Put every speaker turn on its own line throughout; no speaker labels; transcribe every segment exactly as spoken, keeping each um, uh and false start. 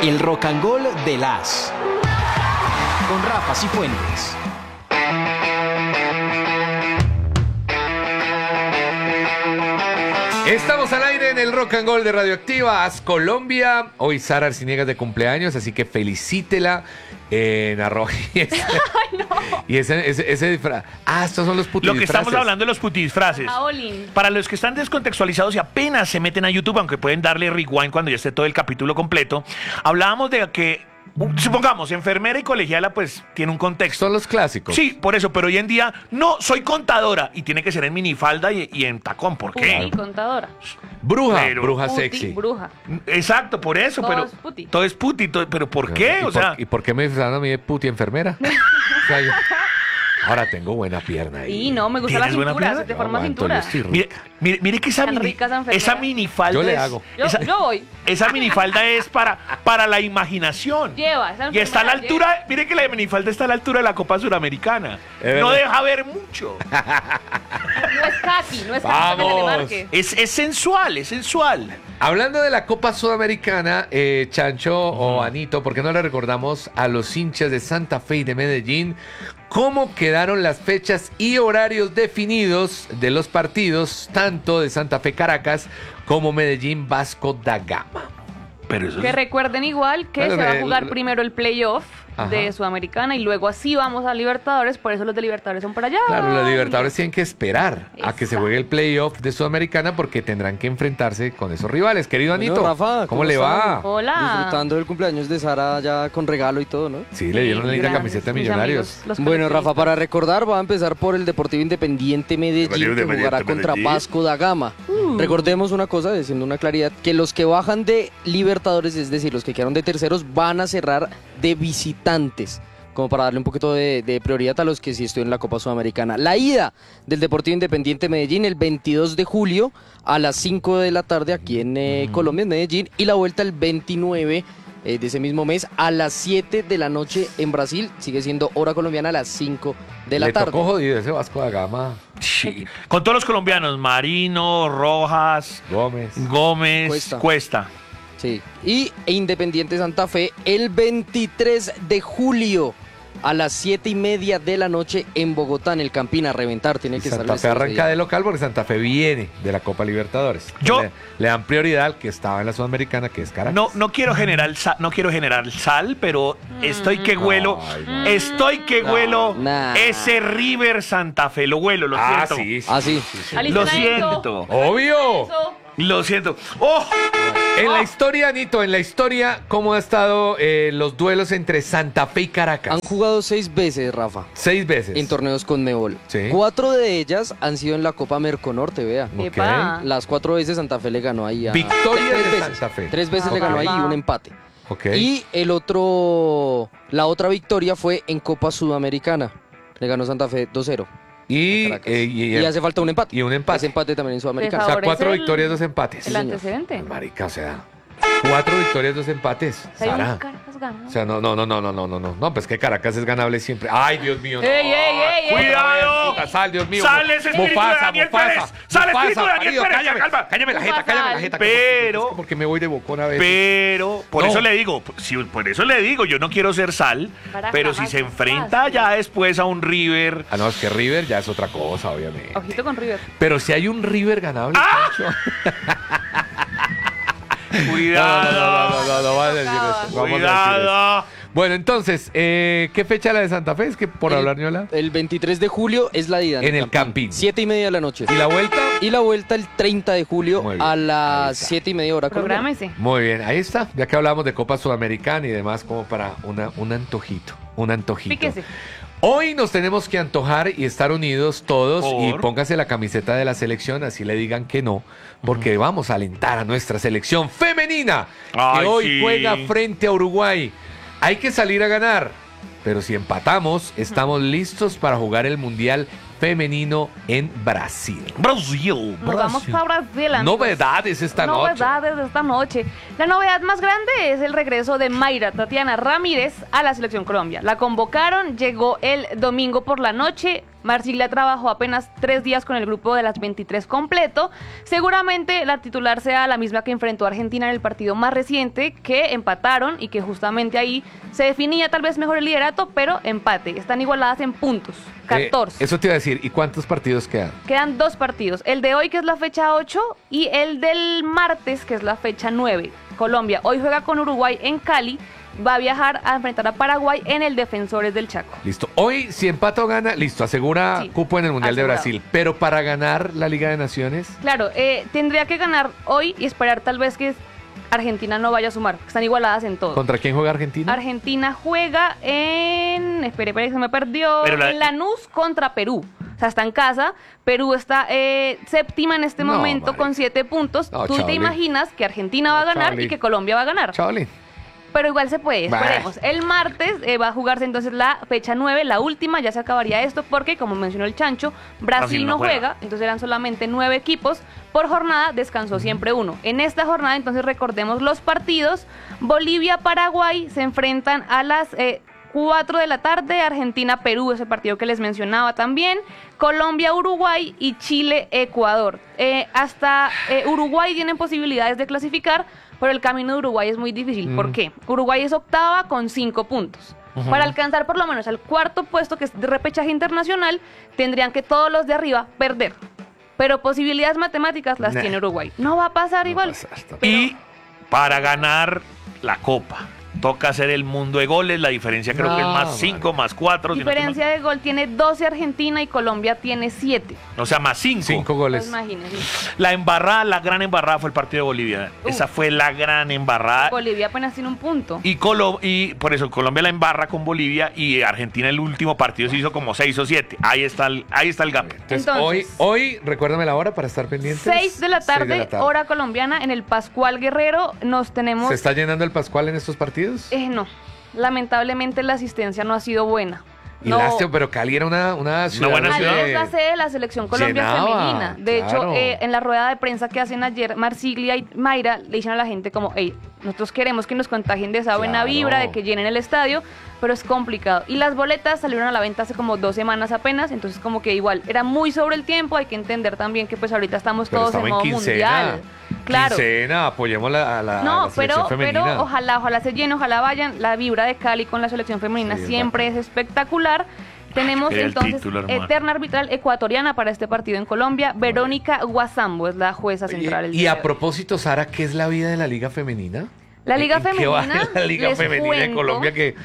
El Rock and Roll de las con Rafa Cifuentes.
Estamos al aire en el Rock and Roll de Radioactivas Colombia. Hoy Sara Arciniegas de cumpleaños, así que felicítela en arroba. Y ese,
Ay, no.
y ese, ese, ese disfraz. Ah, estos son los puti
Lo que
disfraces.
estamos hablando de los putidisfraces.
Aolín.
Para los que están descontextualizados y apenas se meten a YouTube, aunque pueden darle rewind cuando ya esté todo el capítulo completo, hablábamos de que, supongamos, enfermera y colegiala, pues tiene un contexto.
Son los clásicos.
Sí, por eso, pero hoy en día, no, soy contadora y tiene que ser en minifalda y, y en tacón. ¿Por qué?
Puti, contadora.
Bruja,
Pero-
bruja
Puti,
sexy.
bruja.
Exacto, por eso,
Todo
pero
es puti.
todo es puti, todo- pero ¿por qué?
¿Y
O
por,
sea,
¿Y por qué me disfrazan a mí de puti enfermera? O sea, yo- ahora tengo buena pierna ahí.
Y no, me gusta la
¿Tienes buena
cintura,
pierna?
se te
Yo
forma
aguanto,
cintura.
yo estoy rico.
mire, mire, mire que esa,
Tan
mini,
rica esa enfermera.
esa minifalda
Yo le
es-
hago.
Yo,
esa,
yo voy.
esa minifalda es para, para la imaginación.
Lleva, esa
Y está a la
enfermera
altura, mire que la minifalda está a la altura de la Copa Suramericana.
Es
No
verdad.
deja ver mucho.
No es kaki, no es kaki para que
Vamos.
te marque.
Es, es sensual, es sensual.
Hablando de la Copa Sudamericana, eh, Chancho o Anito, ¿por qué no le recordamos a los hinchas de Santa Fe y de Medellín cómo quedaron las fechas y horarios definidos de los partidos, tanto de Santa Fe Caracas como Medellín Vasco da Gama?
Pero eso
Que
es-
recuerden igual que
Bueno,
se va
el-
a jugar primero el playoff
Ajá.
de Sudamericana y luego así vamos a Libertadores, por eso los de Libertadores son para allá.
Claro, los Libertadores tienen que esperar a que se
Exacto.
juegue el playoff de Sudamericana porque tendrán que enfrentarse con esos rivales. Querido
Bueno,
Anito,
Rafa,
¿cómo,
¿cómo
le va?
están?
Hola.
Disfrutando del cumpleaños de Sara ya con regalo y todo, ¿no?
Sí, le dieron una linda
Grandes,
camiseta a
mis
Millonarios.
amigos, los
Bueno, Rafa,
coleccionistas.
para recordar, va a empezar por el Deportivo Independiente Medellín,
Deportivo
que
Independiente
jugará contra
Medellín.
Vasco da Gama. Recordemos una cosa, diciendo una claridad, que los que bajan de Libertadores, es decir, los que quedaron de terceros, van a cerrar de visitantes, como para darle un poquito de, de prioridad a los que sí estuvieron en la Copa Sudamericana. La ida del Deportivo Independiente Medellín el veintidós de julio a las cinco de la tarde aquí en eh, Colombia, en Medellín, y la vuelta el veintinueve eh, de ese mismo mes a las siete de la noche en Brasil. Sigue siendo hora colombiana a las cinco de la
Le
tarde.
tocó jodido ese Vasco da Gama,
Sí. Con todos los colombianos, Marino, Rojas,
Gómez.
Gómez,
Cuesta.
Cuesta.
Sí. Y Independiente Santa Fe el veintitrés de julio a las siete y media de la noche en Bogotá, en el Campín, a reventar. Tiene
Y
que estar
Santa
el
Fe
estadio
arranca
allá.
de local porque Santa Fe viene de la Copa Libertadores.
Yo-
le, le dan prioridad al que estaba en la Sudamericana, que es Caracas.
No, no quiero generar sal, no quiero generar sal, pero estoy que huelo,
Ay, no.
estoy que huelo
Nah.
ese River Santa Fe, lo huelo, lo
Ah,
siento.
sí, sí.
Ah, sí.
Alisten
Lo
a
siento.
Enzo.
¡Obvio!
Enzo.
Lo siento. ¡Oh!
En la historia, Anito, en la historia, ¿cómo han estado eh, los duelos entre Santa Fe y Caracas?
Han jugado seis veces, Rafa,
Seis veces.
en torneos con Mebol.
Sí.
Cuatro de ellas han sido en la Copa Merconorte, vea.
Ok.
Epa.
Las cuatro veces Santa Fe le ganó ahí a...
Victoria
tres
de
veces.
Santa Fe.
Tres veces
Ah,
le ganó ahí y
papá.
un empate.
Ok.
Y el otro... La otra victoria fue en Copa Sudamericana. Le ganó Santa Fe dos cero.
Y,
Caracas.
eh, y-
Y hace falta un empate.
y un empate.
Ese empate también en
o
Sudamericana.
sea,
favorece
cuatro
el-
victorias, dos empates.
El
señor.
antecedente.
Marica, o sea, cuatro victorias, dos empates.
Hay un
Sara.
Caracas ganó.
O sea, no, no, no, no, no, no, no, no. No, pues que Caracas es ganable siempre. Ay, Dios mío. No.
¡Ey, ey, ey, ey!
¡Cuidado!
Puta, Sal, Dios mío.
¡Sale ese espíritu de
Mufasa,
Daniel
Mufasa,
Pérez! ¡Sale
Mufasa,
espíritu de Daniel
marido,
Pérez!
cállame,
¡Calma!
cállame la jeta,
Mufasa.
cállame la jeta.
Pero-
Es que porque me voy de bocón a veces.
Pero, por
No.
eso le digo, si- por eso le digo, yo no quiero ser sal,
Para
pero si
jamás
se
más
enfrenta
fácil.
ya después a un River.
Ah, no, es que River ya es otra cosa, obviamente.
Ojito con River.
Pero si hay un River ganable,
¡Ah!
Pancho.
Cuidado.
No, no, no, no, no, no, va a decir eso. Vamos a decir eso.
Cuidado.
Bueno, entonces, eh, ¿qué fecha la de Santa Fe? Es que por
El-
hablar ñola.
El veintitrés de julio es la ida.
En el Campín.
Siete y media de la noche.
¿Y la vuelta?
Y la vuelta el treinta de julio
Muy bien,
a
ahí
las
está.
siete y media hora colombiana.
Prográmese.
Muy bien, ahí está. Ya que hablamos de Copa Sudamericana y demás, como para una, un antojito. Un antojito.
Píquese.
Hoy nos tenemos que antojar y estar unidos todos y
¿Por?
póngase la camiseta de la selección, así le digan que no, porque vamos a alentar a nuestra selección femenina que
Ay,
hoy
sí.
juega frente a Uruguay. Hay que salir a ganar, pero si empatamos, estamos listos para jugar el Mundial Femenino en Brasil.
Brasil.
Nos vamos para Brasil, amigos.
Novedades esta noche.
Novedades de esta noche. La novedad más grande es el regreso de Mayra Tatiana Ramírez a la Selección Colombia. La convocaron, llegó el domingo por la noche, Marsiglia trabajó apenas tres días con el grupo de las veintitrés completo. Seguramente la titular sea la misma que enfrentó a Argentina en el partido más reciente, que empataron y que justamente ahí se definía tal vez mejor el liderato, pero empate. Están igualadas en puntos, catorce.
Eh, eso te iba a decir, ¿y cuántos partidos quedan?
Quedan dos partidos, el de hoy que es la fecha ocho y el del martes que es la fecha nueve. Colombia hoy juega con Uruguay en Cali, va a viajar a enfrentar a Paraguay en el Defensores del Chaco.
Listo. Hoy, si empata o gana, listo, asegura
Sí,
cupo en el Mundial
asegurado.
de Brasil. Pero para ganar la Liga de Naciones,
Claro, eh, tendría que ganar hoy y esperar tal vez que Argentina no vaya a sumar, porque están igualadas en todo.
¿contra quién juega Argentina?
Argentina juega en... Espere, espere, se me perdió.
Pero la-
En Lanús contra Perú. O sea, está en casa. Perú está eh, séptima en este
No,
momento
marica.
con siete puntos.
No,
Tú te
Charlie.
imaginas que Argentina va a
No,
ganar
Charlie.
y que Colombia va a ganar.
Chavalín.
Pero igual se puede,
Bah.
esperemos. El martes eh, va a jugarse entonces la fecha nueve, la última, ya se acabaría esto porque, como mencionó el Chancho, Brasil,
Brasil no
no juega.
juega.
Entonces eran solamente nueve equipos por jornada, descansó siempre uno. En esta jornada, entonces recordemos los partidos. Bolivia-Paraguay se enfrentan a las eh, cuatro de la tarde, Argentina-Perú, ese partido que les mencionaba también, Colombia-Uruguay y Chile-Ecuador. Eh, hasta eh, Uruguay tienen posibilidades de clasificar, pero el camino de Uruguay es muy difícil.
Mm.
¿Por qué? Uruguay es octava con cinco puntos. Para alcanzar por lo menos al cuarto puesto, que es de repechaje internacional, tendrían que todos los de arriba perder. Pero posibilidades matemáticas las
Nah.
tiene Uruguay. No va a pasar
No
igual.
pasa, está-
Pero-
Y para ganar la Copa, toca hacer el mundo de goles. La diferencia creo que es
No,
más cinco, más cuatro. si no estoy
Diferencia de gol tiene doce Argentina y Colombia tiene siete.
mal. O sea, más cinco.
Cinco
Pues
goles.
imagínense.
La embarrada, la gran embarrada fue el partido de Bolivia.
Uh.
Esa fue la gran embarrada.
Bolivia apenas tiene un punto.
Y, Colo y por eso Colombia la embarra con Bolivia y Argentina el último partido se hizo como seis o siete. Ahí está el, ahí está el gap.
Entonces,
Entonces-
hoy, hoy, recuérdame la hora para estar pendientes.
seis de la
Seis
tarde, hora colombiana, en el Pascual Guerrero. Nos tenemos...
¿Se está llenando el Pascual en estos partidos?
Eh, no, lamentablemente la asistencia no ha sido buena.
Y
No.
lástima, pero Cali era una, una ciudad.
buena
Cali
ciudad.
es la sede de la selección Colombia
Llenaba,
femenina. De
claro.
hecho, eh, en la rueda de prensa que hacen ayer, Marsiglia y Mayra le dicen a la gente como, hey, nosotros queremos que nos contagien de esa buena
Claro.
vibra, de que llenen el estadio, pero es complicado. Y las boletas salieron a la venta hace como dos semanas apenas, entonces como que igual, era muy sobre el tiempo, hay que entender también que pues ahorita estamos
Pero
todos
estamos
en modo mundial. Claro.
Quincena, apoyemos la, a la, a
No,
la selección
pero,
femenina.
pero ojalá, ojalá se llene, ojalá vayan. La vibra de Cali con la selección femenina
Sí, es
siempre es espectacular. Tenemos
quería el
entonces
título, hermano.
eterna arbitral ecuatoriana para este partido en Colombia. Verónica Guasambo es la jueza central. el
Y, y
día
a
de hoy.
propósito, Sara, ¿qué es la vida de la Liga Femenina?
La Liga
¿En qué va
Femenina,
la Liga
les
Femenina de
cuento.
Colombia que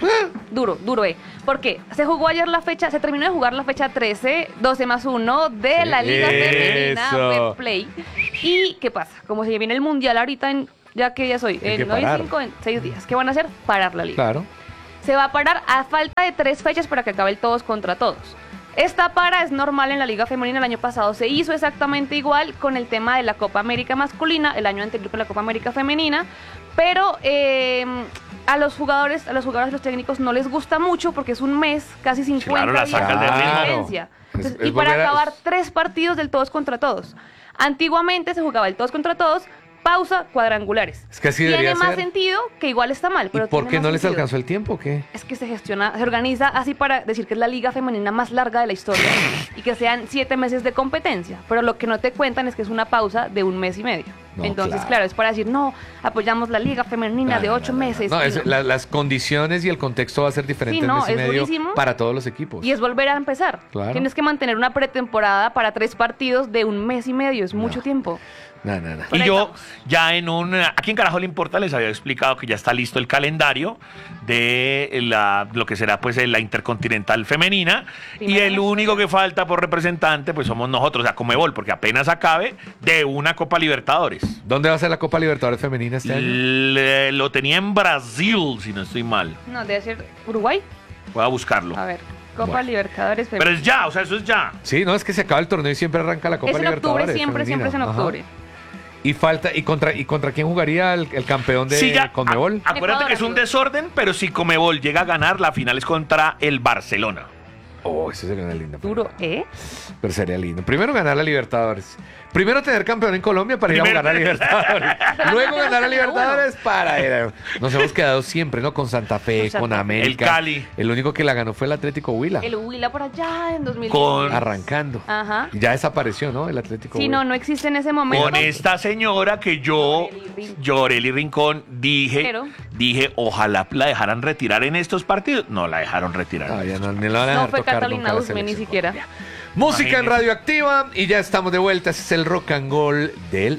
Duro, duro, eh. Porque se jugó ayer la fecha, se terminó de jugar la fecha trece, doce más uno de la Liga Femenina
Eso.
Betplay. ¿Y qué pasa? Como se viene el Mundial ahorita en, ya que ya soy,
Hay que
en hoy
parar.
cinco, en seis días. ¿Qué van a hacer? Parar la liga.
Claro.
Se va a parar a falta de tres fechas para que acabe el todos contra todos. Esta para es normal en la Liga Femenina. El año pasado se hizo exactamente igual con el tema de la Copa América masculina, el año anterior con la Copa América femenina, pero eh, a los jugadores, a los jugadores, a los técnicos no les gusta mucho porque es un mes, casi cincuenta
Claro, la
días
sacan de
de
ritmo.
diferencia.
Es-
Entonces,
es
y para
volver a-
acabar tres partidos del todos contra todos. Antiguamente se jugaba el todos contra todos, pausa, cuadrangulares.
Es que así
Tiene
debería
más
ser.
sentido, que igual está mal,
¿Y
pero
por
tiene
qué
más
no les
sentido.
alcanzó el tiempo o qué?
Es que se gestiona, se organiza así para decir que es la liga femenina más larga de la historia y que sean siete meses de competencia. Pero lo que no te cuentan es que es una pausa de un mes y medio.
No,
Entonces,
claro.
claro. es para decir, no, apoyamos la liga femenina
No,
de
no,
ocho
no, no,
meses.
No,
y
es-
no.
la- las condiciones y el contexto va a ser diferente
Sí,
en
no,
mes y
es
medio
durísimo.
para todos los equipos.
Y es volver a empezar.
Claro.
Tienes que mantener una pretemporada para tres partidos de un mes y medio. Es mucho tiempo.
No, no, no.
Por
Y
ahí
yo
vamos.
ya en un... ¿A quién carajo le importa? Les había explicado que ya está listo el calendario de la, lo que será pues la Intercontinental Femenina.
Primera
y el
vez.
único que falta por representante pues somos nosotros, o sea, Conmebol, porque apenas acabe de una Copa Libertadores.
¿Dónde va a ser la Copa Libertadores Femenina este año?
Le- lo tenía en Brasil, si no estoy mal.
No, debe ser Uruguay.
Voy a buscarlo.
A ver, Copa
Bueno.
Libertadores
Pero
femenina.
es ya, o sea, eso es ya.
Sí, no, es que se acaba el torneo y siempre arranca la Copa
Es en
Libertadores.
octubre, siempre, siempre es en
femenina. Ajá.
octubre.
Y falta, ¿y contra, y contra quién jugaría el, el campeón de
Sí, ya.
Conmebol?
A- acuérdate que es un desorden, pero si Conmebol llega a ganar, la final es contra el Barcelona.
Oh, eso sería una linda.
Duro, ¿eh?
Pero sería lindo. Primero ganar la Libertadores. Primero tener campeón en Colombia para ir a
Primero-
jugar a Libertadores. Luego ganar a
Pero
Libertadores para ir a... Nos hemos quedado siempre, ¿no? Con Santa Fe,
Con Santa
con
Fe.
América.
El Cali.
El único que la ganó fue el Atlético Huila.
El Huila por allá en dos mil
Con-
Arrancando.
Ajá.
Ya desapareció, ¿no? El Atlético
Sí,
Huila.
no, no existe en ese momento.
Con esta señora que yo, Yoreli Rincón, dije,
Pero-
dije, ojalá la dejaran retirar en estos partidos. No la dejaron retirar.
Ah, ya no, ni la van a
No
dejar
fue
tocar
Catalina
nunca la
Usme ni
selección
siquiera.
Música en
Imagínese.
Radioactiva y ya estamos de vuelta. Ese es el rock and roll del